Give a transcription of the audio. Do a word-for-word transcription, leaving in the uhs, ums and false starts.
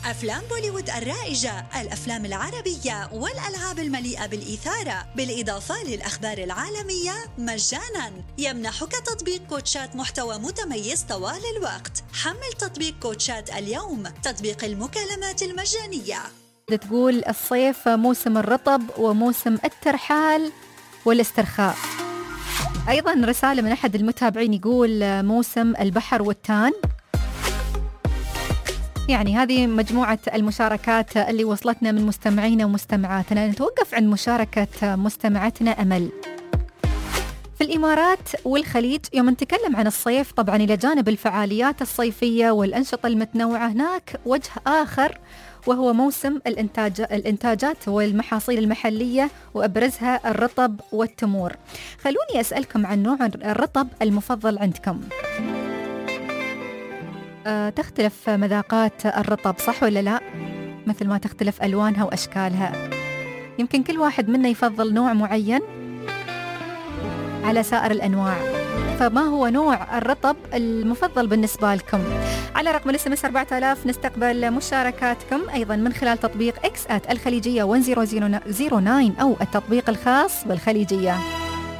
أفلام بوليوود الرائجة، الأفلام العربية والألعاب المليئة بالإثارة، بالإضافة للأخبار العالمية مجاناً. يمنحك تطبيق كوتشات محتوى متميز طوال الوقت. حمل تطبيق كوتشات اليوم، تطبيق المكالمات المجانية. تقول الصيف موسم الرطب وموسم الترحال والاسترخاء. أيضاً رسالة من أحد المتابعين يقول موسم البحر والتان. يعني هذه مجموعة المشاركات اللي وصلتنا من مستمعينا ومستمعاتنا. نتوقف عند مشاركة مستمعتنا أمل. في الإمارات والخليج يوم نتكلم عن الصيف، طبعا إلى جانب الفعاليات الصيفية والأنشطة المتنوعة، هناك وجه آخر وهو موسم الإنتاج الإنتاجات والمحاصيل المحلية، وأبرزها الرطب والتمور. خلوني أسألكم عن نوع الرطب المفضل عندكم. أه تختلف مذاقات الرطب صح ولا لا؟ مثل ما تختلف ألوانها وأشكالها. يمكن كل واحد منا يفضل نوع معين على سائر الأنواع. فما هو نوع الرطب المفضل بالنسبة لكم؟ على رقم الاس ام اس أربعة آلاف نستقبل مشاركاتكم أيضا من خلال تطبيق إكس آت الخليجية واحد صفر صفر تسعة أو التطبيق الخاص بالخليجية.